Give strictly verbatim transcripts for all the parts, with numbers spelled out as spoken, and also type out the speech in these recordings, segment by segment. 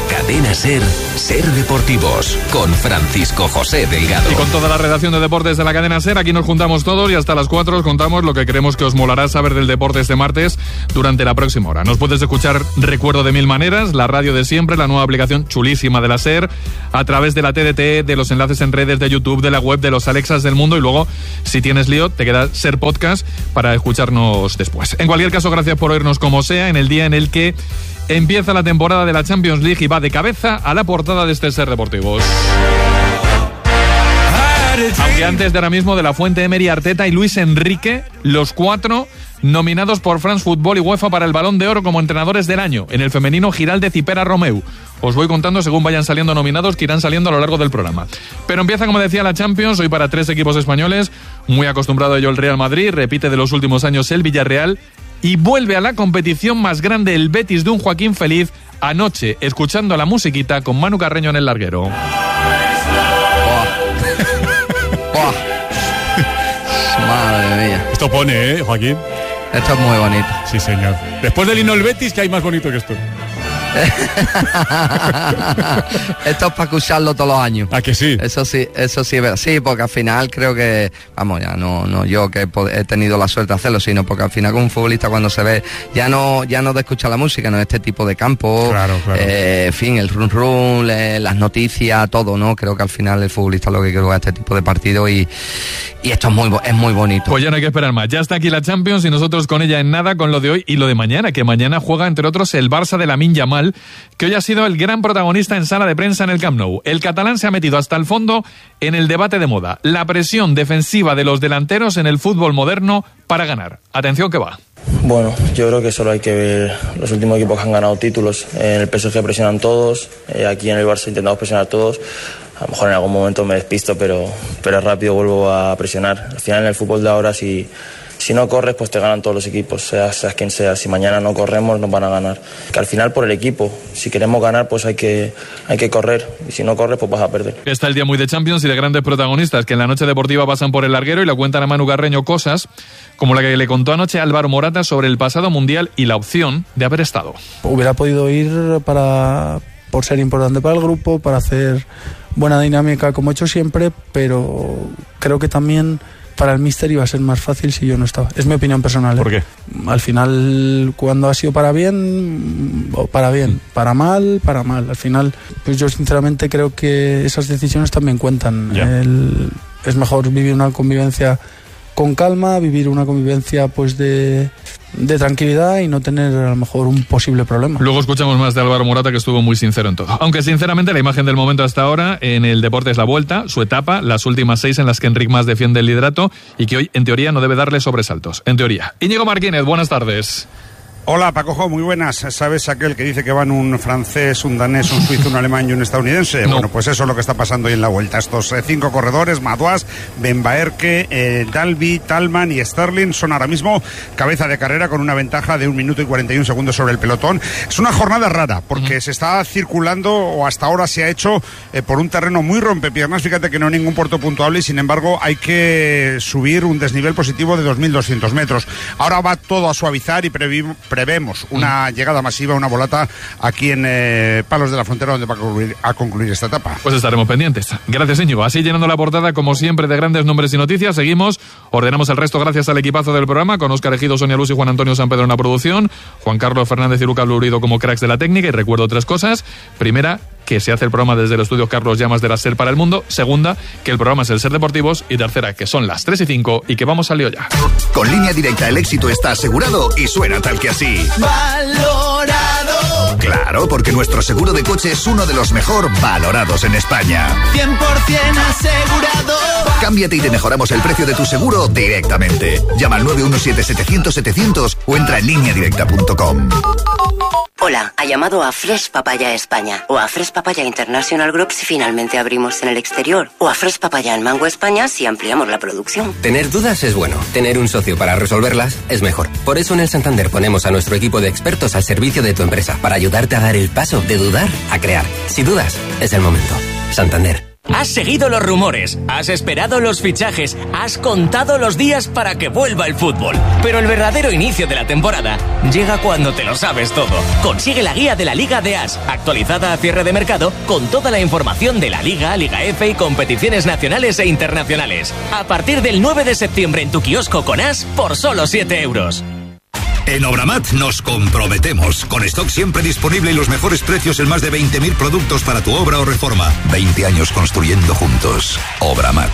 Cadena Ser, Ser Deportivos, con Francisco José Delgado. Y con toda la redacción de deportes de la Cadena Ser, aquí nos juntamos todos y hasta las cuatro os contamos lo que creemos que os molará saber del deporte este martes durante la próxima hora. Nos puedes escuchar, recuerdo, de mil maneras, la radio de siempre, la nueva aplicación chulísima de la Ser, a través de la T D T, de los enlaces en redes de YouTube, de la web, de los Alexas del mundo, y luego, si tienes lío, te queda Ser Podcast para escucharnos después. En cualquier caso, gracias por oírnos como sea, en el día en el que empieza la temporada de la Champions League y va de cabeza a la portada de este Ser Deportivos. Aunque antes de ahora mismo, de la Fuente, Emery, Arteta y Luis Enrique, los cuatro nominados por France Football y UEFA para el Balón de Oro como entrenadores del año. En el femenino, Giraldez y Pera Romeu. Os voy contando según vayan saliendo nominados, que irán saliendo a lo largo del programa. Pero empieza, como decía, la Champions, hoy para tres equipos españoles. Muy acostumbrado a ello el Real Madrid, repite de los últimos años el Villarreal y vuelve a la competición más grande el Betis de un Joaquín Feliz, anoche escuchando la musiquita con Manu Carreño en el larguero. Oh. Oh. Madre mía. Esto pone, ¿eh, Joaquín? Esto es muy bonito. Sí, señor. Después del himno del Betis, ¿qué hay más bonito que esto? Esto es para escucharlo todos los años. ¿A que sí? Eso sí, eso sí, sí, porque al final creo que, vamos, ya no, no yo que he tenido la suerte de hacerlo, sino porque al final con un futbolista cuando se ve, ya no, ya no de escuchar la música, no este tipo de campo, claro, claro. Eh, en fin, el run run, las noticias, todo, ¿no? Creo que al final el futbolista lo que quiere es este tipo de partido y, y esto es muy, es muy bonito. Pues ya no hay que esperar más, ya está aquí la Champions y nosotros con ella en nada, con lo de hoy y lo de mañana, que mañana juega entre otros el Barça de Lamine Yamal, que hoy ha sido el gran protagonista en sala de prensa en el Camp Nou. El catalán se ha metido hasta el fondo en el debate de moda, la presión defensiva de los delanteros en el fútbol moderno para ganar. Atención que va. Bueno, yo creo que solo hay que ver los últimos equipos que han ganado títulos. En el P S G presionan todos, eh, aquí en el Barça intentamos presionar todos. A lo mejor en algún momento me despisto, pero, pero rápido vuelvo a presionar. Al final en el fútbol de ahora, si... Si no corres, pues te ganan todos los equipos, seas, seas quien sea. Si mañana no corremos, nos van a ganar. Que al final por el equipo, si queremos ganar, pues hay que, hay que correr. Y si no corres, pues vas a perder. Está el día muy de Champions y de grandes protagonistas que en la noche deportiva pasan por el larguero y le cuentan a Manu Carreño cosas como la que le contó anoche Álvaro Morata sobre el pasado mundial y la opción de haber estado. Hubiera podido ir para, por ser importante para el grupo, para hacer buena dinámica como he hecho siempre, pero creo que también para el míster iba a ser más fácil si yo no estaba. Es mi opinión personal, ¿eh? ¿Por qué? Al final, cuando ha sido para bien, o para bien, para mal, para mal. Al final, pues yo sinceramente creo que esas decisiones también cuentan. El, es mejor vivir una convivencia con calma, vivir una convivencia pues de, de tranquilidad y no tener a lo mejor un posible problema. Luego escuchamos más de Álvaro Morata, que estuvo muy sincero en todo. Aunque sinceramente la imagen del momento hasta ahora en el deporte es la vuelta, su etapa, las últimas seis en las que Enric Mas defiende el liderato y que hoy en teoría no debe darle sobresaltos. En teoría. Íñigo Martínez, buenas tardes. Hola, Pacojo, muy buenas. ¿Sabes aquel que dice que van un francés, un danés, un suizo, un alemán y un estadounidense? No. Bueno, pues eso es lo que está pasando hoy en la Vuelta. Estos eh, cinco corredores, Madouas, Ben Baerke, eh, Dalby, Talman y Sterling, son ahora mismo cabeza de carrera con una ventaja de un minuto y cuarenta y un segundos sobre el pelotón. Es una jornada rara porque uh-huh. se está circulando, o hasta ahora se ha hecho, eh, por un terreno muy rompepiernas. Fíjate que no hay ningún puerto puntuable y sin embargo hay que subir un desnivel positivo de dos mil doscientos metros. Ahora va todo a suavizar y previmos prevemos una mm. llegada masiva, una volata aquí en eh, Palos de la Frontera, donde va a concluir, a concluir esta etapa. Pues estaremos pendientes. Gracias, Íñigo. Así, llenando la portada, como siempre, de grandes nombres y noticias, seguimos, ordenamos el resto gracias al equipazo del programa, con Óscar Ejido, Sonia Luz y Juan Antonio San Pedro en la producción, Juan Carlos Fernández y Lucas Lurido como cracks de la técnica. Y recuerdo tres cosas. Primera, que se hace el programa desde el estudio Carlos Llamas de la SER para el mundo. Segunda, que el programa es el Ser Deportivos. Y tercera, que son las tres y cinco y que vamos al lío ya. Con Línea Directa el éxito está asegurado y suena tal que así. ¡Valorado! Claro, porque nuestro seguro de coche es uno de los mejor valorados en España. cien por ciento asegurado. Cámbiate y te mejoramos el precio de tu seguro directamente. Llama al nueve uno siete setecientos setecientos o entra en línea directa punto com. Hola, ha llamado a Fresh Papaya España o a Fresh Papaya International Group si finalmente abrimos en el exterior, o a Fresh Papaya en Mango España si ampliamos la producción. Tener dudas es bueno, tener un socio para resolverlas es mejor. Por eso en el Santander ponemos a nuestro equipo de expertos al servicio de tu empresa para ayudarte a dar el paso de dudar a crear. Si dudas, es el momento. Santander. Has seguido los rumores, has esperado los fichajes, has contado los días para que vuelva el fútbol. Pero el verdadero inicio de la temporada llega cuando te lo sabes todo. Consigue la guía de la Liga de As, actualizada a cierre de mercado, con toda la información de la Liga, Liga F y competiciones nacionales e internacionales. A partir del nueve de septiembre en tu kiosco con As por solo siete euros. En Obramat nos comprometemos con stock siempre disponible y los mejores precios en más de veinte mil productos para tu obra o reforma. veinte años construyendo juntos. Obramat.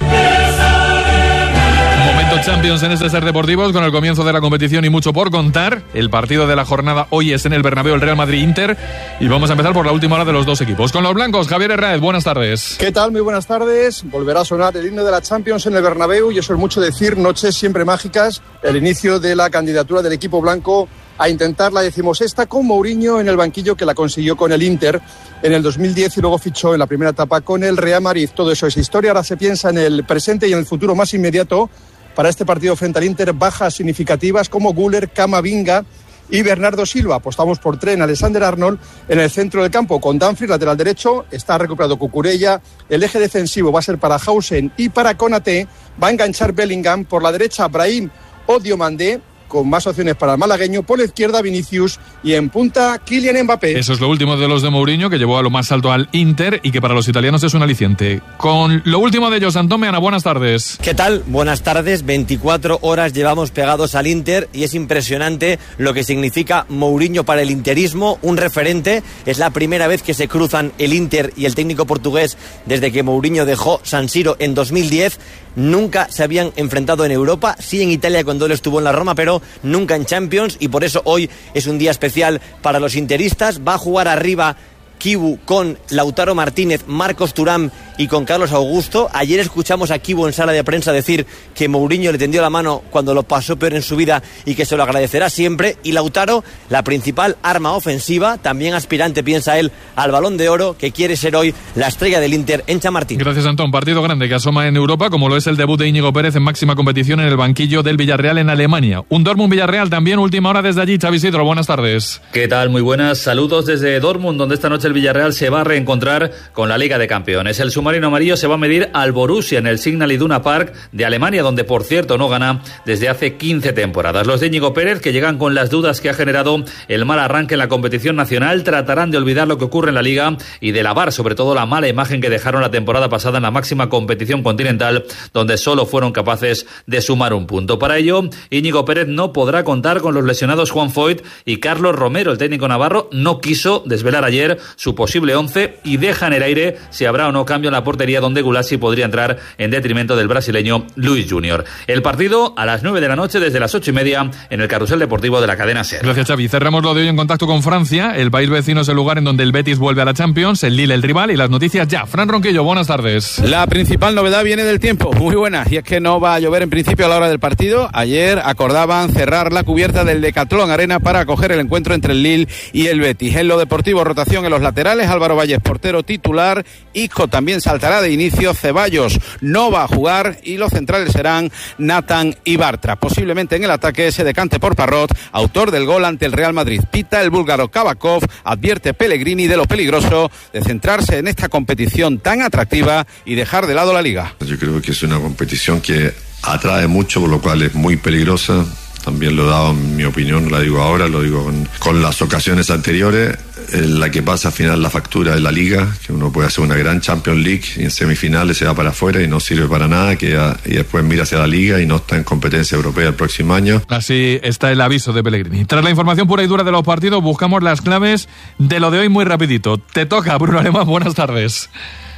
Momento Champions en este Ser Deportivos con el comienzo de la competición y mucho por contar. El partido de la jornada hoy es en el Bernabéu, el Real Madrid-Inter, y vamos a empezar por la última hora de los dos equipos. Con los blancos, Javier Herráez, buenas tardes. ¿Qué tal? Muy buenas tardes. Volverá a sonar el himno de la Champions en el Bernabéu y eso es mucho decir, noches siempre mágicas, el inicio de la candidatura del equipo blanco a intentar la decimosexta con Mourinho en el banquillo, que la consiguió con el Inter en el dos mil diez y luego fichó en la primera etapa con el Real Madrid. Todo eso es historia, ahora se piensa en el presente y en el futuro más inmediato. Para este partido frente al Inter, bajas significativas como Güler, Camavinga y Bernardo Silva. Apostamos por Trent Alexander-Arnold en el centro del campo. Con Dumfries, lateral derecho, está recuperado Cucurella. El eje defensivo va a ser para Hausen y para Konaté. Va a enganchar Bellingham. Por la derecha, Brahim o Diomandé, con más opciones para el malagueño. Por la izquierda, Vinicius, y en punta, Kylian Mbappé. Eso es lo último de los de Mourinho, que llevó a lo más alto al Inter y que para los italianos es un aliciente. Con lo último de ellos, Antón Meana, buenas tardes. ¿Qué tal? Buenas tardes. veinticuatro horas llevamos pegados al Inter y es impresionante lo que significa Mourinho para el interismo, un referente. Es la primera vez que se cruzan el Inter y el técnico portugués desde que Mourinho dejó San Siro en dos mil diez. Nunca se habían enfrentado en Europa, sí en Italia cuando él estuvo en la Roma, pero nunca en Champions, y por eso hoy es un día especial para los interistas. Va a jugar arriba Kibu con Lautaro Martínez, Marcos Thuram y con Carlos Augusto. Ayer escuchamos a Kibu en sala de prensa decir que Mourinho le tendió la mano cuando lo pasó peor en su vida y que se lo agradecerá siempre. Y Lautaro, la principal arma ofensiva, también aspirante, piensa él, al Balón de Oro, que quiere ser hoy la estrella del Inter en Chamartín. Gracias, Antón. Partido grande que asoma en Europa, como lo es el debut de Íñigo Pérez en máxima competición en el banquillo del Villarreal en Alemania. Un Dortmund-Villarreal también, última hora desde allí. Xavi Isidro, buenas tardes. ¿Qué tal? Muy buenas. Saludos desde Dortmund, donde esta noche el Villarreal se va a reencontrar con la Liga de Campeones. El submarino amarillo se va a medir al Borussia en el Signal Iduna Park de Alemania, donde por cierto no gana desde hace quince temporadas. Los de Íñigo Pérez, que llegan con las dudas que ha generado el mal arranque en la competición nacional, tratarán de olvidar lo que ocurre en la Liga y de lavar sobre todo la mala imagen que dejaron la temporada pasada en la máxima competición continental, donde solo fueron capaces de sumar un punto. Para ello, Íñigo Pérez no podrá contar con los lesionados Juan Foyt y Carlos Romero. El técnico navarro no quiso desvelar ayer su posible once y deja en el aire si habrá o no cambio en la portería, donde Gulasi podría entrar en detrimento del brasileño Luis Junior. El partido a las nueve de la noche desde las ocho y media en el Carrusel Deportivo de la cadena SER. Gracias, Xavi. Cerramos lo de hoy en contacto con Francia. El país vecino es el lugar en donde el Betis vuelve a la Champions, el Lille el rival, y las noticias ya. Fran Ronquillo, buenas tardes. La principal novedad viene del tiempo, muy buena, y es que no va a llover en principio a la hora del partido. Ayer acordaban cerrar la cubierta del Decathlon Arena para acoger el encuentro entre el Lille y el Betis. En lo deportivo, rotación en los laterales, Álvaro Valles portero titular, Isco también saltará de inicio, Ceballos no va a jugar y los centrales serán Nathan y Bartra. Posiblemente en el ataque se decante por Parrot, autor del gol ante el Real Madrid. Pita el búlgaro Kabakov, advierte Pellegrini de lo peligroso de centrarse en esta competición tan atractiva y dejar de lado la Liga. Yo creo que es una competición que atrae mucho, por lo cual es muy peligrosa. También lo he dado en mi opinión, no la digo ahora, lo digo con, con las ocasiones anteriores. En la que pasa al final la factura de la Liga, que uno puede hacer una gran Champions League y en semifinales se va para afuera y no sirve para nada, que ya, y después mira hacia la Liga y no está en competencia europea el próximo año. Así está el aviso de Pellegrini. Tras la información pura y dura de los partidos, buscamos las claves de lo de hoy muy rapidito. Te toca, Bruno Alemán, buenas tardes.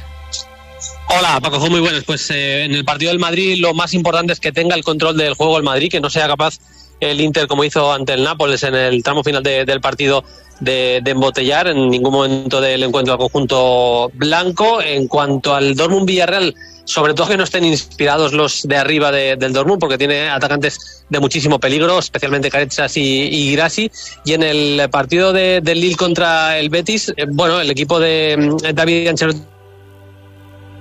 Hola, Paco, muy buenas. Pues eh, en el partido del Madrid lo más importante es que tenga el control del juego el Madrid, que no sea capaz el Inter, como hizo ante el Nápoles en el tramo final de, del partido, de, de embotellar en ningún momento del encuentro al conjunto blanco. En cuanto al Dortmund-Villarreal, sobre todo que no estén inspirados los de arriba de, del Dortmund, porque tiene atacantes de muchísimo peligro, especialmente Caretsas y, y Girassi. Y en el partido de, del Lille contra el Betis, eh, bueno, el equipo de eh, David Ancelotti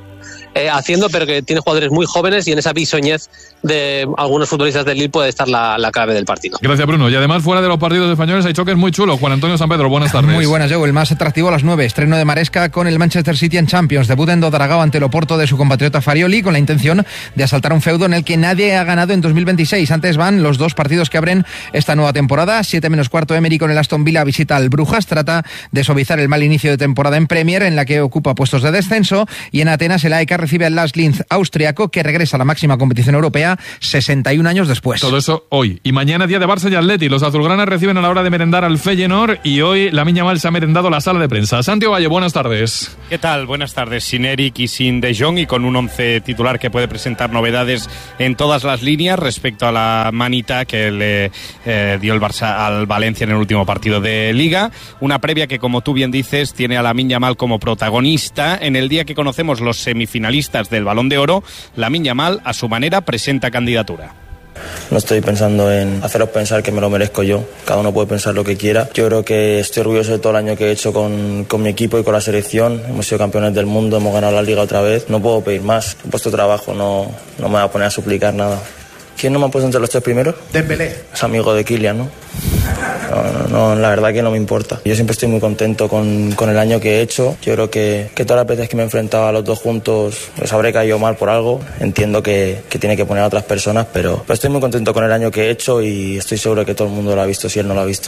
eh, haciendo, pero que tiene jugadores muy jóvenes y en esa bisoñez de algunos futbolistas del Lille puede estar la, la clave del partido. Gracias, Bruno. Y además, fuera de los partidos españoles hay choques muy chulos. Juan Antonio San Pedro, buenas tardes. Muy buenas, Joe. El más atractivo a las nueve. Estreno de Maresca con el Manchester City en Champions. Debut en Dodragao ante el Oporto de su compatriota Farioli, con la intención de asaltar un feudo en el que nadie ha ganado en dos mil veintiséis. Antes van los dos partidos que abren esta nueva temporada. siete menos cuarto, Emery con el Aston Villa visita al Brujas. Trata de suavizar el mal inicio de temporada en Premier, en la que ocupa puestos de descenso. Y en Atenas el A E K recibe al Las Linz austriaco, que regresa a la máxima competición europea sesenta y un años después. Todo eso hoy. Y mañana día de Barça y Atleti. Los azulgranas reciben a la hora de merendar al Feyenoord y hoy la Miña Mal se ha merendado la sala de prensa. Santiago Valle, buenas tardes. ¿Qué tal? Buenas tardes. Sin Eric y sin De Jong y con un once titular que puede presentar novedades en todas las líneas respecto a la manita que le eh, dio el Barça al Valencia en el último partido de Liga. Una previa que, como tú bien dices, tiene a Lamine Yamal como protagonista. En el día que conocemos los semifinalistas del Balón de Oro, Lamine Yamal, a su manera, presenta candidatura. No estoy pensando en haceros pensar que me lo merezco yo. Cada uno puede pensar lo que quiera. Yo creo que estoy orgulloso de todo el año que he hecho con, con mi equipo y con la selección. Hemos sido campeones del mundo, hemos ganado la Liga otra vez. No puedo pedir más. He puesto trabajo, no, no me voy a poner a suplicar nada. ¿Quién no me ha puesto entre los tres primeros? Dembélé. Es amigo de Kylian, ¿no? No, no, no, la verdad que no me importa. Yo siempre estoy muy contento con, con el año que he hecho. Yo creo que, que todas las veces que me he enfrentado a los dos juntos les habré caído mal por algo. Entiendo que, que tiene que poner a otras personas, pero, pero estoy muy contento con el año que he hecho y estoy seguro que todo el mundo lo ha visto si él no lo ha visto.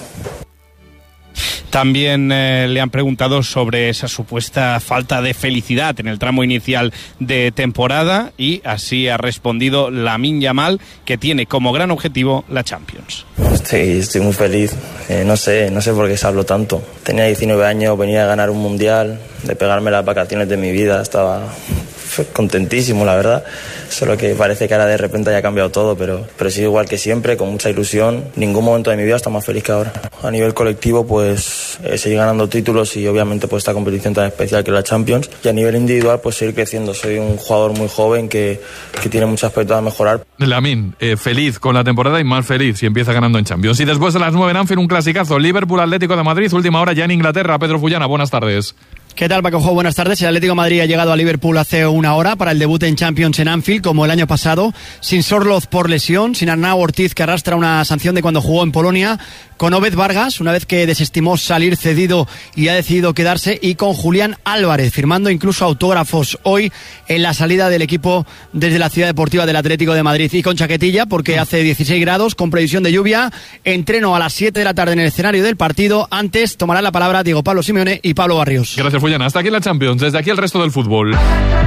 También eh, le han preguntado sobre esa supuesta falta de felicidad en el tramo inicial de temporada y así ha respondido Lamine Yamal, que tiene como gran objetivo la Champions. Estoy, estoy muy feliz, eh, no sé, no sé por qué se habló tanto. Tenía diecinueve años, venía a ganar un mundial, de pegarme las vacaciones de mi vida, estaba contentísimo, la verdad. Solo que parece que ahora de repente haya cambiado todo, pero, pero sigo igual que siempre, con mucha ilusión. Ningún momento de mi vida está más feliz que ahora. A nivel colectivo, pues eh, seguir ganando títulos y obviamente pues esta competición tan especial que es la Champions. Y a nivel individual, pues seguir creciendo. Soy un jugador muy joven que, que tiene muchos aspectos a mejorar. Lamine, eh, feliz con la temporada y más feliz si empieza ganando en Champions. Y después de las nueve en Anfield, un clasicazo. Liverpool Atlético de Madrid, última hora ya en Inglaterra. Pedro Fullana, buenas tardes. ¿Qué tal, Paco? Buenas tardes. El Atlético de Madrid ha llegado a Liverpool hace una hora para el debut en Champions en Anfield, como el año pasado, sin Sorloth por lesión, sin Arnau Ortiz, que arrastra una sanción de cuando jugó en Polonia, con Obed Vargas, una vez que desestimó salir cedido y ha decidido quedarse, y con Julián Álvarez, firmando incluso autógrafos hoy en la salida del equipo desde la Ciudad Deportiva del Atlético de Madrid, y con chaquetilla porque hace dieciséis grados, con previsión de lluvia. Entreno a las siete de la tarde en el escenario del partido. Antes tomarán la palabra Diego Pablo Simeone y Pablo Barrios. Gracias, Fullana. Hasta aquí la Champions, desde aquí el resto del fútbol.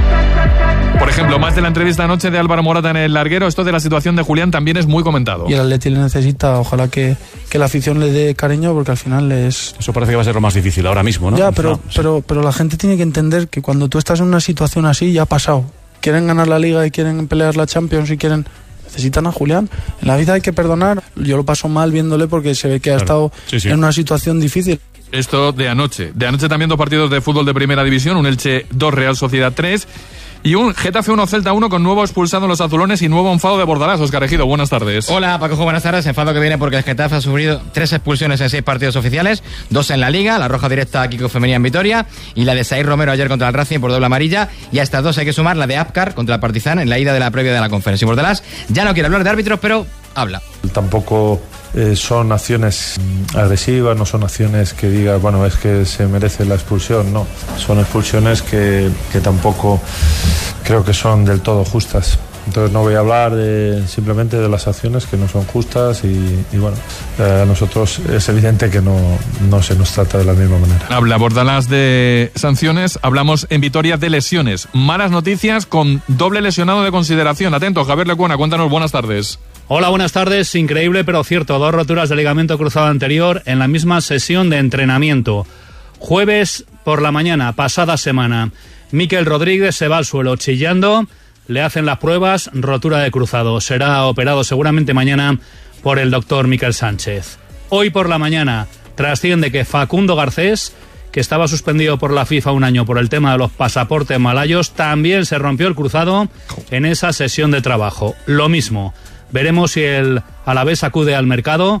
Por ejemplo, más de la entrevista anoche de Álvaro Morata en el larguero, esto de la situación de Julián también es muy comentado. Y el Atleti le necesita, ojalá que, que la afición le dé cariño, porque al final es... Eso parece que va a ser lo más difícil ahora mismo, ¿no? Ya, pero, no, pero, pero la gente tiene que entender que cuando tú estás en una situación así, ya ha pasado. Quieren ganar la Liga y quieren pelear la Champions y quieren... Necesitan a Julián. En la vida hay que perdonar. Yo lo paso mal viéndole porque se ve que ha Claro. estado Sí, sí. en una situación difícil. Esto de anoche. De anoche también dos partidos de fútbol de primera división, un Elche dos, Real Sociedad tres y un Getafe uno, Celta uno con nuevo expulsado en los azulones y nuevo enfado de Bordalás. Óscar Ejido, buenas tardes. Hola, Paco, buenas tardes. Enfado que viene porque el Getafe ha sufrido tres expulsiones en seis partidos oficiales, dos en la Liga, la roja directa a Kiko Femenía en Vitoria y la de Saír Romero ayer contra el Racing por doble amarilla, y a estas dos hay que sumar la de Apcar contra el Partizan en la ida de la previa de la conferencia. Y Bordalás ya no quiere hablar de árbitros, pero habla. Tampoco eh, son acciones mm, agresivas, no son acciones que digas, bueno, es que se merece la expulsión, no. Son expulsiones que, que tampoco creo que son del todo justas. Entonces no voy a hablar de, simplemente de las acciones que no son justas y, y bueno, eh, a nosotros es evidente que no, no se nos trata de la misma manera. Habla Bordalás de sanciones, hablamos en Vitoria de lesiones. Malas noticias con doble lesionado de consideración. Atentos, Javier Lecuona, cuéntanos, buenas tardes. Hola, buenas tardes. Increíble pero cierto, dos roturas de ligamento cruzado anterior en la misma sesión de entrenamiento. Jueves por la mañana, pasada semana, Mikel Rodríguez se va al suelo chillando, le hacen las pruebas, rotura de cruzado. Será operado seguramente mañana por el doctor Miquel Sánchez. Hoy por la mañana trasciende que Facundo Garcés, que estaba suspendido por la FIFA un año por el tema de los pasaportes malayos, también se rompió el cruzado en esa sesión de trabajo. Lo mismo. Veremos si el Alavés acude al mercado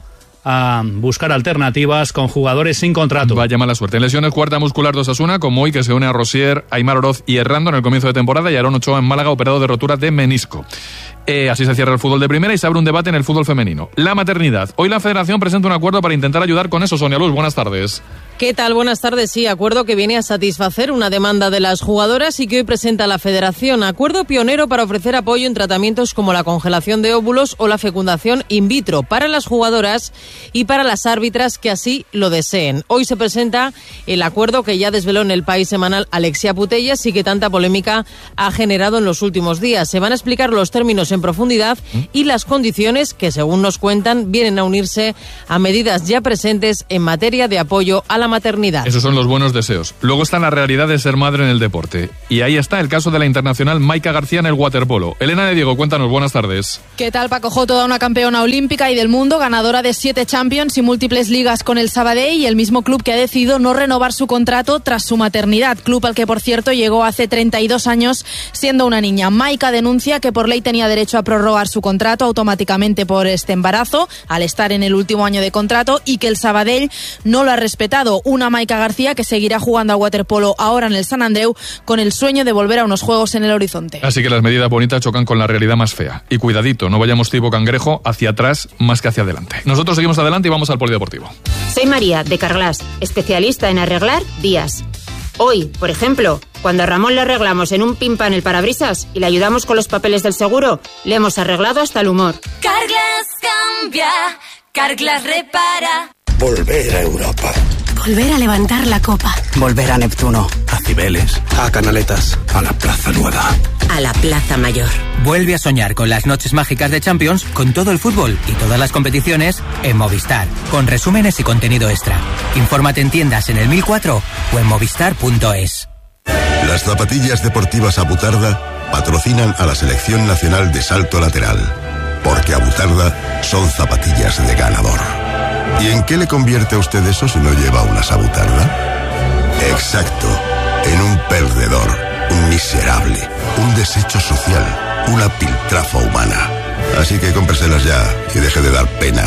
a buscar alternativas con jugadores sin contrato. Vaya mala suerte. En lesiones, cuarta muscular de Osasuna, con Moy, que se une a Rosier, Aimar Oroz y Errando en el comienzo de temporada, y Aarón Ochoa en Málaga, operado de rotura de menisco. Eh, así se cierra el fútbol de primera y se abre un debate en el fútbol femenino. La maternidad. Hoy la Federación presenta un acuerdo para intentar ayudar con eso. Sonia Luz, buenas tardes. ¿Qué tal? Buenas tardes. Sí, acuerdo que viene a satisfacer una demanda de las jugadoras y que hoy presenta la Federación. Acuerdo pionero para ofrecer apoyo en tratamientos como la congelación de óvulos o la fecundación in vitro para las jugadoras y para las árbitras que así lo deseen. Hoy se presenta el acuerdo que ya desveló en El País semanal Alexia Putellas y que tanta polémica ha generado en los últimos días. Se van a explicar los términos en profundidad y las condiciones que, según nos cuentan, vienen a unirse a medidas ya presentes en materia de apoyo a la maternidad. Esos son los buenos deseos. Luego está la realidad de ser madre en el deporte. Y ahí está el caso de la internacional Maika García en el waterpolo. Elena de Diego, cuéntanos, buenas tardes. ¿Qué tal, Paco Jo? Toda una campeona olímpica y del mundo, ganadora de siete Champions y múltiples ligas con el Sabadell, y el mismo club que ha decidido no renovar su contrato tras su maternidad. Club al que, por cierto, llegó hace treinta y dos años siendo una niña. Maika denuncia que por ley tenía derecho a prorrogar su contrato automáticamente por este embarazo, al estar en el último año de contrato, y que el Sabadell no lo ha respetado. Una Maika García que seguirá jugando al waterpolo ahora en el Sant Andreu con el sueño de volver a unos juegos en el horizonte. Así que las medidas bonitas chocan con la realidad más fea. Y cuidadito, no vayamos tipo cangrejo hacia atrás más que hacia adelante. Nosotros seguimos adelante y vamos al polideportivo. Soy María, de Carglass, especialista en arreglar vías. Hoy, por ejemplo, cuando a Ramón le arreglamos en un pimpan el parabrisas y le ayudamos con los papeles del seguro, le hemos arreglado hasta el humor. Carglass cambia, Carglass repara. Volver a Europa. Volver a levantar la copa. Volver a Neptuno. A Cibeles. A Canaletas. A la Plaza Nueva. A la Plaza Mayor. Vuelve a soñar con las noches mágicas de Champions, con todo el fútbol y todas las competiciones en Movistar, con resúmenes y contenido extra. Infórmate en tiendas en el mil cuatro o en movistar punto es. Las zapatillas deportivas Abutarda patrocinan a la Selección Nacional de Salto Lateral, porque Abutarda son zapatillas de ganador. ¿Y en qué le convierte a usted eso si no lleva una Abutarda? Exacto, en un perdedor, un miserable, un desecho social, una piltrafa humana. Así que cómpreselas ya y deje de dar pena.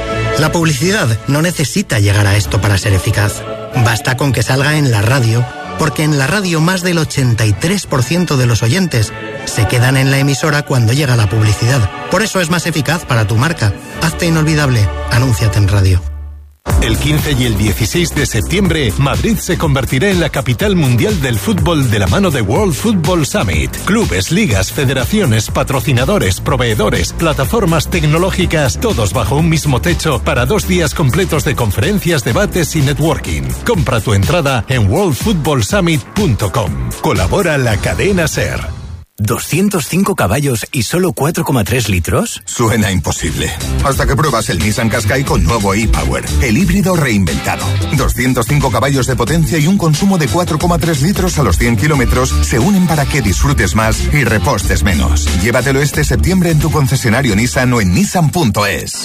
La publicidad no necesita llegar a esto para ser eficaz. Basta con que salga en la radio, porque en la radio más del ochenta y tres por ciento de los oyentes se quedan en la emisora cuando llega la publicidad. Por eso es más eficaz para tu marca. Hazte inolvidable. Anúnciate en radio. El quince y el dieciséis de septiembre, Madrid se convertirá en la capital mundial del fútbol de la mano de World Football Summit. Clubes, ligas, federaciones, patrocinadores, proveedores, plataformas tecnológicas, todos bajo un mismo techo para dos días completos de conferencias, debates y networking. Compra tu entrada en world football summit punto com. Colabora la cadena SER. ¿doscientos cinco caballos y solo cuatro coma tres litros? Suena imposible. Hasta que pruebas el Nissan Qashqai con nuevo e-Power, el híbrido reinventado. doscientos cinco caballos de potencia y un consumo de cuatro coma tres litros a los cien kilómetros se unen para que disfrutes más y repostes menos. Llévatelo este septiembre en tu concesionario Nissan o en nissan punto es.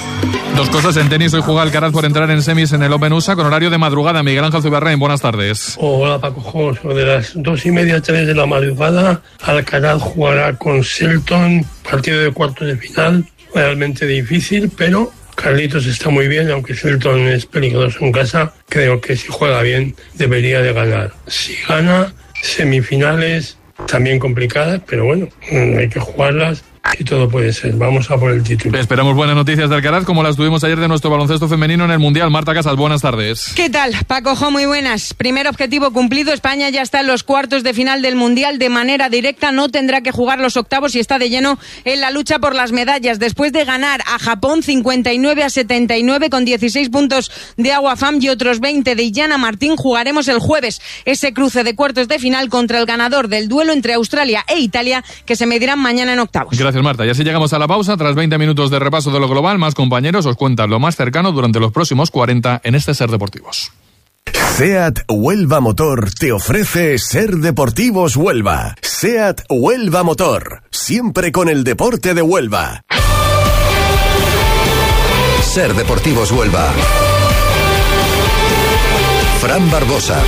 Dos cosas en tenis. Hoy juega Alcaraz por entrar en semis en el Open U S A con horario de madrugada. Miguel Ángel Zuberrain, buenas tardes. Hola Paco Jo, de las dos y media, tres de la madrugada, Alcaraz jugará con Shelton, partido de cuartos de final, realmente difícil, pero Carlitos está muy bien, aunque Shelton es peligroso en casa, creo que si juega bien debería de ganar. Si gana, semifinales también complicadas, pero bueno, hay que jugarlas. Y todo puede ser. Vamos a por el título. Esperamos buenas noticias de Alcaraz, como las tuvimos ayer de nuestro baloncesto femenino en el Mundial. Marta Casas, buenas tardes. ¿Qué tal? Paco Jo, muy buenas. Primer objetivo cumplido. España ya está en los cuartos de final del Mundial de manera directa. No tendrá que jugar los octavos y está de lleno en la lucha por las medallas. Después de ganar a Japón cincuenta y nueve a setenta y nueve con dieciséis puntos de Agua Fam y otros veinte de Illana Martín, jugaremos el jueves ese cruce de cuartos de final contra el ganador del duelo entre Australia e Italia, que se medirán mañana en octavos. Gracias, Marta. Y así llegamos a la pausa. Tras veinte minutos de repaso de lo global, más compañeros os cuentan lo más cercano durante los próximos cuarenta en este Ser Deportivos. SEAT Huelva Motor te ofrece Ser Deportivos Huelva. SEAT Huelva Motor, siempre con el deporte de Huelva. Ser Deportivos Huelva. Fran Barbosa.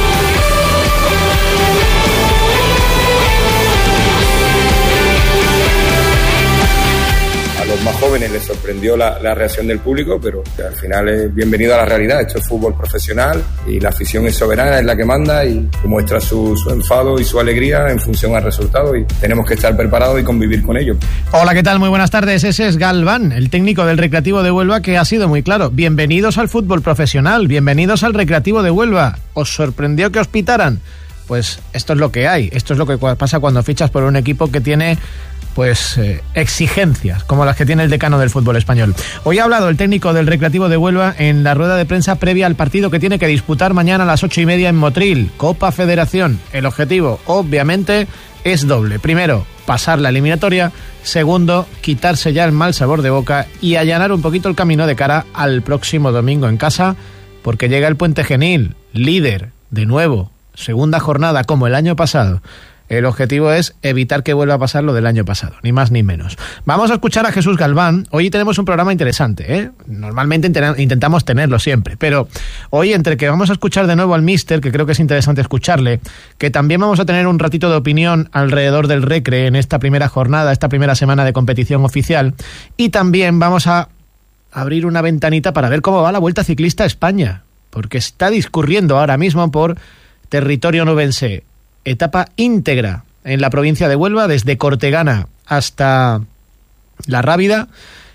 los más jóvenes les sorprendió la, la reacción del público, pero al final es bienvenido a la realidad. Esto es fútbol profesional y la afición es soberana, es la que manda y muestra su, su enfado y su alegría en función al resultado, y tenemos que estar preparados y convivir con ello. Hola, ¿qué tal? Muy buenas tardes. Ese es Galván, el técnico del Recreativo de Huelva, que ha sido muy claro. Bienvenidos al fútbol profesional, bienvenidos al Recreativo de Huelva. ¿Os sorprendió que os pitaran? Pues esto es lo que hay, esto es lo que pasa cuando fichas por un equipo que tiene pues eh, exigencias como las que tiene el decano del fútbol español. Hoy ha hablado el técnico del Recreativo de Huelva en la rueda de prensa previa al partido que tiene que disputar mañana a las ocho y media en Motril, Copa Federación. El objetivo, obviamente, es doble. Primero, pasar la eliminatoria. Segundo, quitarse ya el mal sabor de boca y allanar un poquito el camino de cara al próximo domingo en casa, porque llega el Puente Genil, líder, de nuevo, segunda jornada como el año pasado. El objetivo es evitar que vuelva a pasar lo del año pasado, ni más ni menos. Vamos a escuchar a Jesús Galván. Hoy tenemos un programa interesante, ¿eh? Normalmente intentamos tenerlo siempre, pero hoy, entre que vamos a escuchar de nuevo al míster, que creo que es interesante escucharle, que también vamos a tener un ratito de opinión alrededor del Recre en esta primera jornada, esta primera semana de competición oficial, y también vamos a abrir una ventanita para ver cómo va la Vuelta Ciclista a España, porque está discurriendo ahora mismo por territorio nubense. Etapa íntegra en la provincia de Huelva, desde Cortegana hasta La Rábida,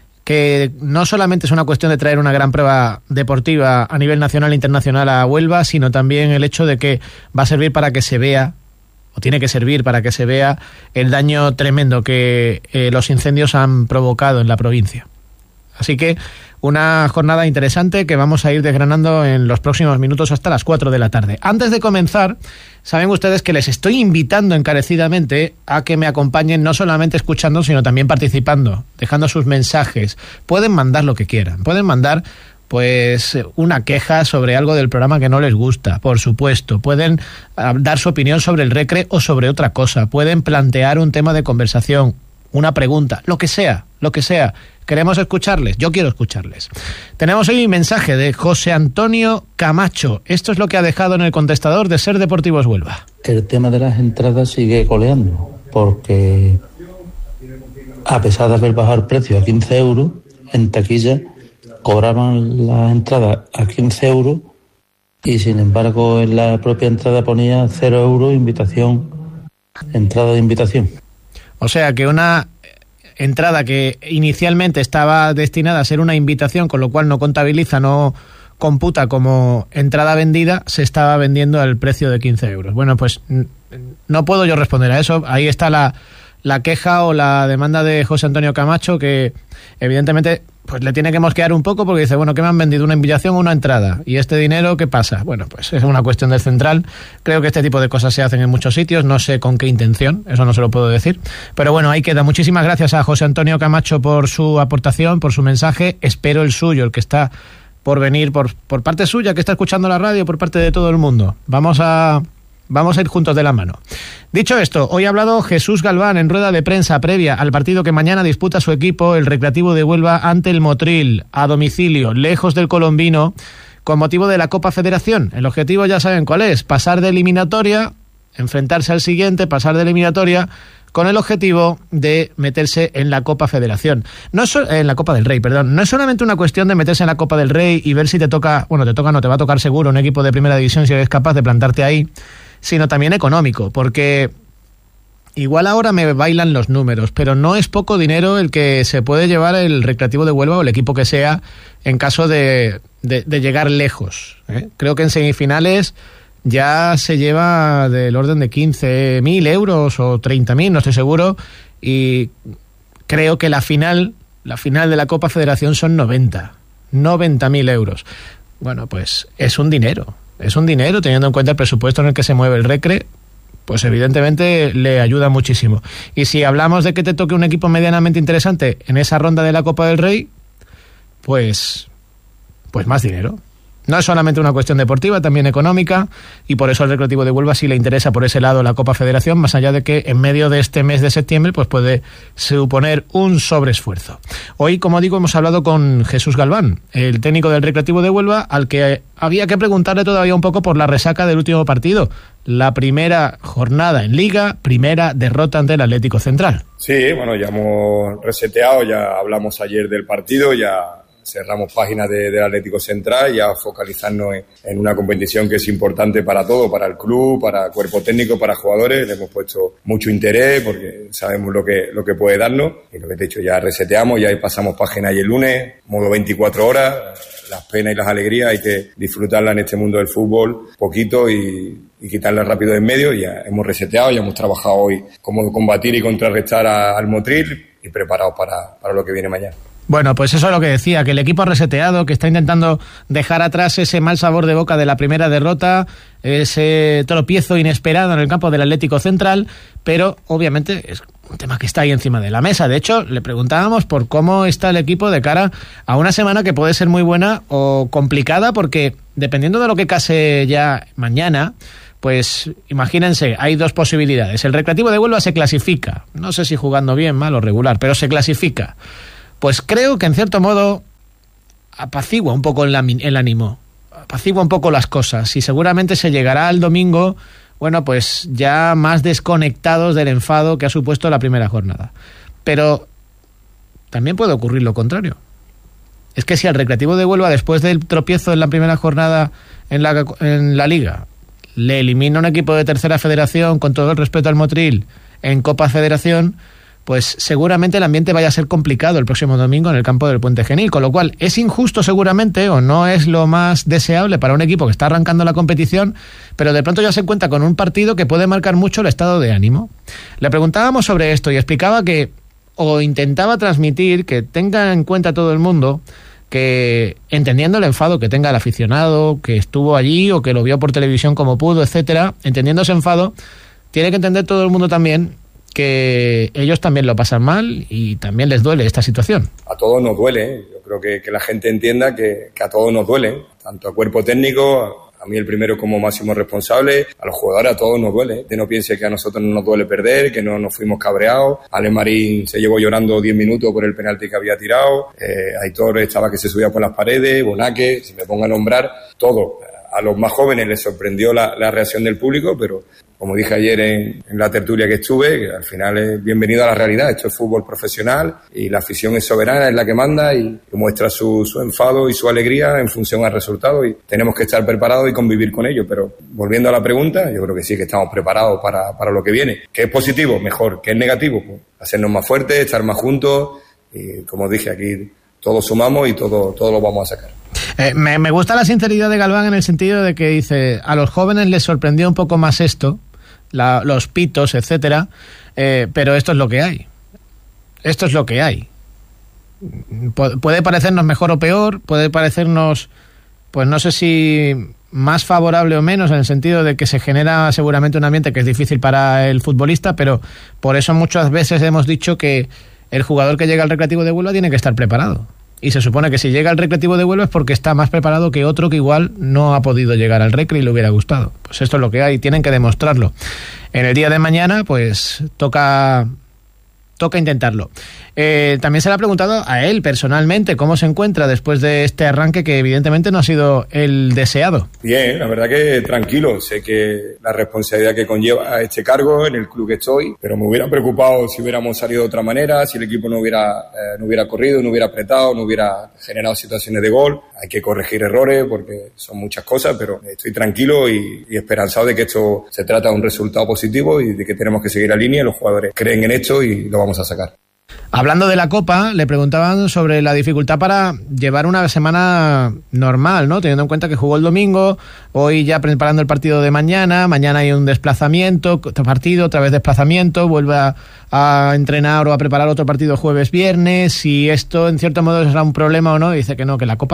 que no solamente es una cuestión de traer una gran prueba deportiva a nivel nacional e internacional a Huelva, sino también el hecho de que va a servir para que se vea, o tiene que servir para que se vea, el daño tremendo que eh, los incendios han provocado en la provincia. Así que una jornada interesante que vamos a ir desgranando en los próximos minutos hasta las cuatro de la tarde. Antes de comenzar, saben ustedes que les estoy invitando encarecidamente a que me acompañen, no solamente escuchando, sino también participando, dejando sus mensajes. Pueden mandar lo que quieran, pueden mandar pues una queja sobre algo del programa que no les gusta, por supuesto. Pueden uh, dar su opinión sobre el Recre o sobre otra cosa. Pueden plantear un tema de conversación, una pregunta, lo que sea, lo que sea. Queremos escucharles, yo quiero escucharles. Tenemos hoy un mensaje de José Antonio Camacho. Esto es lo que ha dejado en el contestador de Ser Deportivos Huelva. El tema de las entradas sigue coleando, porque a pesar de haber bajado el precio a quince euros, en taquilla cobraban las entradas a quince euros y sin embargo en la propia entrada ponía cero euros invitación, entrada de invitación. O sea que una entrada que inicialmente estaba destinada a ser una invitación, con lo cual no contabiliza, no computa como entrada vendida, se estaba vendiendo al precio de quince euros. Bueno, pues no puedo yo responder a eso. Ahí está la, la queja o la demanda de José Antonio Camacho, que evidentemente pues le tiene que mosquear un poco, porque dice, bueno, ¿qué me han vendido? ¿Una invitación o una entrada? ¿Y este dinero qué pasa? Bueno, pues es una cuestión del central. Creo que este tipo de cosas se hacen en muchos sitios, no sé con qué intención, eso no se lo puedo decir. Pero bueno, ahí queda. Muchísimas gracias a José Antonio Camacho por su aportación, por su mensaje. Espero el suyo, el que está por venir por, por parte suya, que está escuchando la radio, por parte de todo el mundo. Vamos a... Vamos a ir juntos de la mano. Dicho esto, hoy ha hablado Jesús Galván en rueda de prensa previa al partido que mañana disputa su equipo, el Recreativo de Huelva, ante el Motril, a domicilio, lejos del Colombino, con motivo de la Copa Federación. El objetivo ya saben cuál es, pasar de eliminatoria, enfrentarse al siguiente, pasar de eliminatoria, con el objetivo de meterse en la Copa Federación. No es so- en la Copa del Rey, perdón. No es solamente una cuestión de meterse en la Copa del Rey y ver si te toca, bueno, te toca no, te va a tocar seguro un equipo de primera división si eres capaz de plantarte ahí, sino también económico, porque igual ahora me bailan los números, pero no es poco dinero el que se puede llevar el Recreativo de Huelva o el equipo que sea en caso de, de, de llegar lejos, ¿eh? Creo que en semifinales ya se lleva del orden de quince mil euros o treinta mil, no estoy seguro, y creo que la final, la final de la Copa Federación son noventa mil euros. Bueno, pues es un dinero. Es un dinero, teniendo en cuenta el presupuesto en el que se mueve el Recre, pues evidentemente le ayuda muchísimo. Y si hablamos de que te toque un equipo medianamente interesante en esa ronda de la Copa del Rey, pues, pues más dinero. No es solamente una cuestión deportiva, también económica, y por eso al Recreativo de Huelva sí le interesa por ese lado la Copa Federación, más allá de que en medio de este mes de septiembre pues puede suponer un sobreesfuerzo. Hoy, como digo, hemos hablado con Jesús Galván, el técnico del Recreativo de Huelva, al que había que preguntarle todavía un poco por la resaca del último partido. La primera jornada en Liga, primera derrota ante el Atlético Central. Sí, bueno, ya hemos reseteado, ya hablamos ayer del partido, ya cerramos páginas de, del Atlético Central y a focalizarnos en, en una competición que es importante para todo, para el club, para el cuerpo técnico, para jugadores. Le hemos puesto mucho interés porque sabemos lo que lo que puede darnos y lo que te he dicho, ya reseteamos, ya pasamos página y el lunes, modo veinticuatro horas, las penas y las alegrías hay que disfrutarlas en este mundo del fútbol poquito y, y quitarlas rápido de en medio. Ya hemos reseteado, ya hemos trabajado hoy cómo combatir y contrarrestar a, al Motril y preparados para, para lo que viene mañana. Bueno, pues eso es lo que decía, que el equipo ha reseteado, que está intentando dejar atrás ese mal sabor de boca de la primera derrota, ese tropiezo inesperado en el campo del Atlético Central, pero obviamente es un tema que está ahí encima de la mesa. De hecho, le preguntábamos por cómo está el equipo de cara a una semana que puede ser muy buena o complicada, porque dependiendo de lo que case ya mañana, pues imagínense, hay dos posibilidades. El Recreativo de Huelva se clasifica, no sé si jugando bien, mal o regular, pero se clasifica. Pues creo que en cierto modo apacigua un poco el, el ánimo, apacigua un poco las cosas y seguramente se llegará al domingo, bueno, pues ya más desconectados del enfado que ha supuesto la primera jornada. Pero también puede ocurrir lo contrario. Es que si al Recreativo de Huelva, después del tropiezo en la primera jornada en la, en la Liga, le elimina un equipo de tercera federación, con todo el respeto al Motril, en Copa Federación, pues seguramente el ambiente vaya a ser complicado el próximo domingo en el campo del Puente Genil, con lo cual es injusto seguramente, o no es lo más deseable para un equipo que está arrancando la competición, pero de pronto ya se cuenta con un partido que puede marcar mucho el estado de ánimo. Le preguntábamos sobre esto y explicaba que, o intentaba transmitir, que tenga en cuenta todo el mundo que, entendiendo el enfado que tenga el aficionado, que estuvo allí o que lo vio por televisión como pudo, etcétera, entendiendo ese enfado, tiene que entender todo el mundo también que ellos también lo pasan mal y también les duele esta situación. A todos nos duele, ¿eh? Yo creo que, que la gente entienda que, que a todos nos duele, tanto al cuerpo técnico, a mí el primero como máximo responsable, a los jugadores, a todos nos duele. Que no piense que a nosotros no nos duele perder, que no nos fuimos cabreados. Ale Marín se llevó llorando diez minutos por el penalti que había tirado. Eh, Aitor estaba que se subía por las paredes, Bonaque, si me pongo a nombrar, todo. A los más jóvenes les sorprendió la, la reacción del público, pero como dije ayer en, en la tertulia que estuve, que al final es bienvenido a la realidad. Esto es fútbol profesional y la afición es soberana, es la que manda y muestra su, su enfado y su alegría en función al resultado y tenemos que estar preparados y convivir con ello. Pero volviendo a la pregunta, yo creo que sí que estamos preparados para, para lo que viene. ¿Qué es positivo? Mejor. ¿Qué es negativo? Pues hacernos más fuertes, estar más juntos y, como dije, aquí todos sumamos y todo, todo lo vamos a sacar. Eh, me, me gusta la sinceridad de Galván en el sentido de que dice, a los jóvenes les sorprendió un poco más esto, la, los pitos, etcétera, eh, pero esto es lo que hay. Esto es lo que hay. Pu- puede parecernos mejor o peor, puede parecernos, pues no sé si más favorable o menos, en el sentido de que se genera seguramente un ambiente que es difícil para el futbolista, pero por eso muchas veces hemos dicho que el jugador que llega al Recreativo de Huelva tiene que estar preparado. Y se supone que si llega al Recreativo de Huelva es porque está más preparado que otro que igual no ha podido llegar al Recre y le hubiera gustado. Pues esto es lo que hay, tienen que demostrarlo. En el día de mañana, pues toca, toca intentarlo. Eh, también se le ha preguntado a él personalmente cómo se encuentra después de este arranque que evidentemente no ha sido el deseado. Bien, la verdad que tranquilo. Sé que la responsabilidad que conlleva este cargo en el club que estoy, pero me hubiera preocupado si hubiéramos salido de otra manera, si el equipo no hubiera, eh, no hubiera corrido, no hubiera apretado, no hubiera generado situaciones de gol. Hay que corregir errores porque son muchas cosas, pero estoy tranquilo y, y esperanzado de que esto se trata de un resultado positivo y de que tenemos que seguir la línea. Los jugadores creen en esto y lo vamos a sacar. Hablando de la Copa, le preguntaban sobre la dificultad para llevar una semana normal, ¿no? Teniendo en cuenta que jugó el domingo, hoy ya preparando el partido de mañana, mañana hay un desplazamiento, otro partido, otra vez desplazamiento, vuelve a, a entrenar o a preparar otro partido jueves, viernes, si esto en cierto modo será un problema o no, dice que no, que la Copa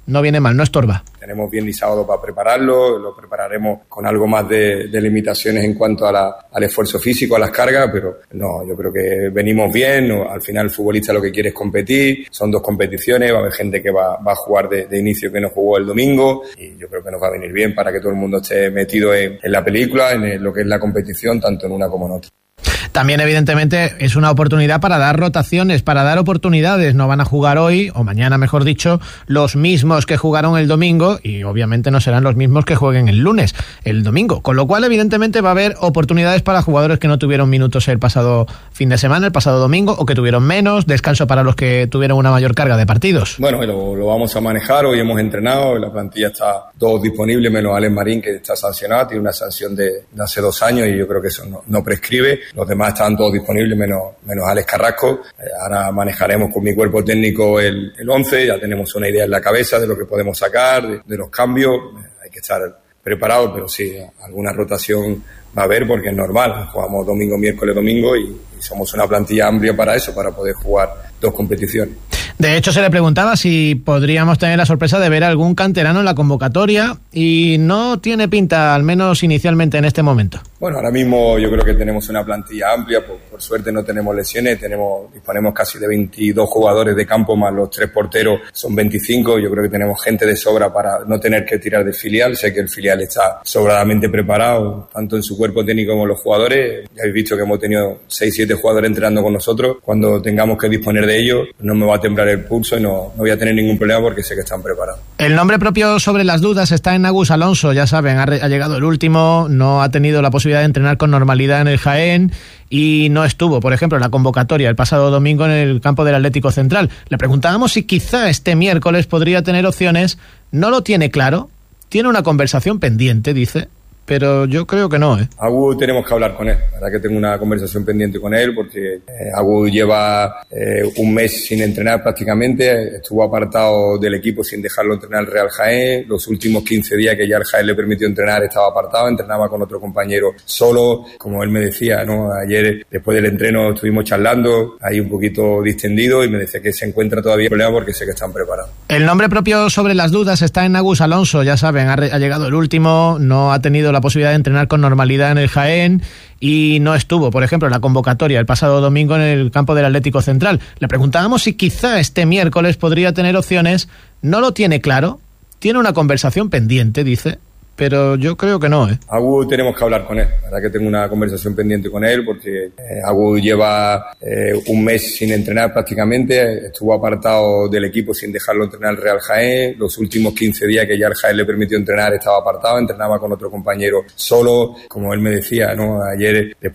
no viene mal, no estorba. Tenemos viernes y sábado para prepararlo, lo prepararemos con algo más de, de limitaciones en cuanto a la, al esfuerzo físico, a las cargas, pero no, yo creo que venimos bien, no, al final el futbolista lo que quiere es competir, son dos competiciones, va a haber gente que va, va a jugar de, de inicio que no jugó el domingo y yo creo que nos va a venir bien para que todo el mundo esté metido en, en la película, en el, lo que es la competición, tanto en una como en otra. También, evidentemente, es una oportunidad para dar rotaciones, para dar oportunidades. No van a jugar hoy, o mañana, mejor dicho, los mismos que jugaron el domingo y obviamente no serán los mismos que jueguen el lunes, el domingo. Con lo cual, evidentemente, va a haber oportunidades para jugadores que no tuvieron minutos el pasado fin de semana, el pasado domingo, o que tuvieron menos, descanso para los que tuvieron una mayor carga de partidos. Bueno, lo, lo vamos a manejar. Hoy hemos entrenado, la plantilla está todos disponibles, menos Alex Marín, que está sancionado, tiene una sanción de, de hace dos años y yo creo que eso no, no prescribe. Los demás están todos disponibles, menos, menos Alex Carrasco. Eh, ahora manejaremos con mi cuerpo técnico el, el once, ya tenemos una idea en la cabeza de lo que podemos sacar, de, de los cambios. Eh, hay que estar preparados, pero sí, alguna rotación va a haber porque es normal. Jugamos domingo, miércoles, domingo y, y somos una plantilla amplia para eso, para poder jugar dos competiciones. De hecho, se le preguntaba si podríamos tener la sorpresa de ver algún canterano en la convocatoria y no tiene pinta, al menos inicialmente en este momento. Bueno, ahora mismo yo creo que tenemos una plantilla amplia, por, por suerte no tenemos lesiones, tenemos disponemos casi de veintidós jugadores de campo más los tres porteros, son veinticinco, yo creo que tenemos gente de sobra para no tener que tirar del filial, sé que el filial está sobradamente preparado, tanto en su cuerpo técnico como los jugadores, ya habéis visto que hemos tenido seis siete jugadores entrenando con nosotros, cuando tengamos que disponer de ellos no me va a temblar el pulso y no, no voy a tener ningún problema porque sé que están preparados. El nombre propio sobre las dudas está en Agus Alonso, ya saben, ha, re, ha llegado el último, no ha tenido la posibilidad de entrenar con normalidad en el Jaén y no estuvo, por ejemplo, en la convocatoria el pasado domingo en el campo del Atlético Central. Le preguntábamos si quizá este miércoles podría tener opciones, no lo tiene claro, tiene una conversación pendiente, dice, pero yo creo que no, ¿eh? Agu tenemos que hablar con él, la verdad que tengo una conversación pendiente con él porque eh, Agu lleva eh, un mes sin entrenar prácticamente, estuvo apartado del equipo sin dejarlo entrenar el Real Jaén, los últimos quince días que ya el Jaén le permitió entrenar estaba apartado, entrenaba con otro compañero solo, como él me decía, ¿no? Ayer después del entreno estuvimos charlando, ahí un poquito distendido y me decía que se encuentra todavía en problema porque sé que están preparados. El nombre propio sobre las dudas está en Agus Alonso, ya saben, ha, re, ha llegado el último, no ha tenido la posibilidad de entrenar con normalidad en el Jaén y no estuvo, por ejemplo, en la convocatoria el pasado domingo en el campo del Atlético Central. Le preguntábamos si quizá este miércoles podría tener opciones, no lo tiene claro, tiene una conversación pendiente, dice, pero yo creo que no, ¿eh? Agu tenemos que hablar con él, la verdad que tengo una conversación pendiente con él porque eh, Agu lleva eh, un mes sin entrenar prácticamente, estuvo apartado del equipo sin dejarlo entrenar el Real Jaén, los últimos quince días que ya el Jaén le permitió entrenar estaba apartado, entrenaba con otro compañero solo, como él me decía, ¿no? Ayer